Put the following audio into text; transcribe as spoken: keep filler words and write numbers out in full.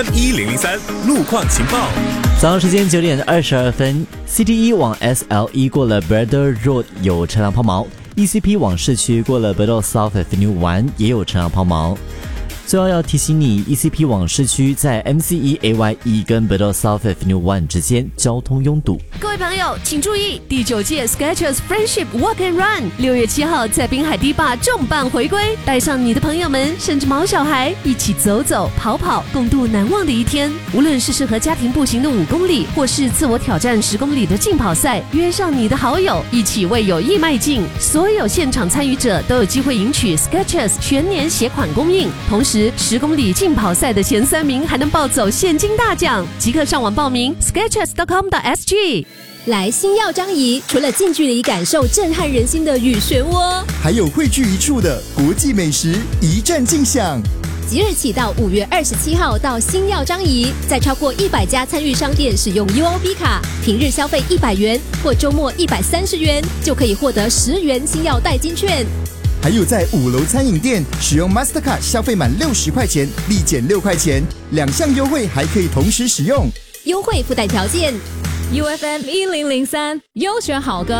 一零零三路况情报。 早上时间九点二十二分 ，C T 一往 S L 一过了 Brother Road 有车辆抛锚 ，E C P 往市区过了 Bedok South Avenue 一也有车辆抛锚。最后要提醒你 ，E C P 往市区在 M C E A Y 一跟 Bedok South Avenue 一之间交通拥堵。 各位朋友，请注意，第九届 Skechers Friendship Walk and Run 六月七号在滨海堤坝重磅回归，带上你的朋友们，甚至毛小孩一起走走跑跑，共度难忘的一天。无论是适合家庭步行的五公里，或是自我挑战十公里的竞跑赛，约上你的好友，一起为友谊迈进。所有现场参与者都有机会赢取 Skechers 全年鞋款供应，同时十公里竞跑赛的前三名还能抱走现金大奖，即刻上网报名 skechers dot com dot s g。 来星耀张仪，除了近距离感受震撼人心的雨漩涡， 还有汇聚一处的国际美食一战尽享。 即日起到五月二十七号到星耀张仪，在超过一百家参与商店使用 U O B 卡，平日消费一百元或周末一百三十元，就可以获得十元星耀代金券。 还有在五楼餐饮店使用 Mastercard 消费满六十块钱立减六块钱，两项优惠还可以同时使用， 优惠附带条件。 U F M 一零零三优选好歌。